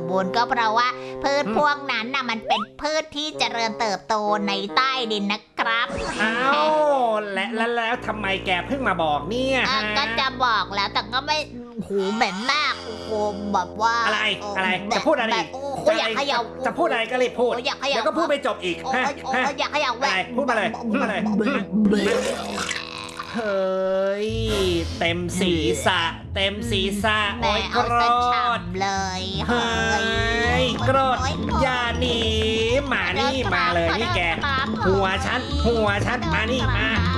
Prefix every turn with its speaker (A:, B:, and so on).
A: บูรณ์ก็เพราะว่าพืชพวกนั้นน่ะมันเป็นพืชที่เจริญเติบโตในใต้ดินนะครับ
B: อ้าวแล้วทำไมแกเพิ่งมาบอกเนี่ยฮะ
A: ก็จะบอกแล้วแต่ก็ไม่หูเหม็นมากโอ้โหแบบว่า
B: อะไรจะพูดอะไรอีก
A: โอ้โหอยากเขย่า
B: จะพูดอะไรก็รีบพูด
A: อยากเขย่า
B: เดี๋ยวก็พูดไม่จบอีก
A: โอ้
B: ฮะ
A: ยโอ้
B: ฮะ
A: ยอยากเขย่า
B: อะไรพูดมาเลยพูดมาเลย เฮ้ยเต็มศีรษะ
A: แหม
B: โอ้ยโก
A: เอา
B: ร
A: ซะ
B: ธ
A: ฉ่ำเลย
B: เฮ้ยโกรธอย่าหนีมานี่มาเลยนี่แกหัวฉันมานี่มา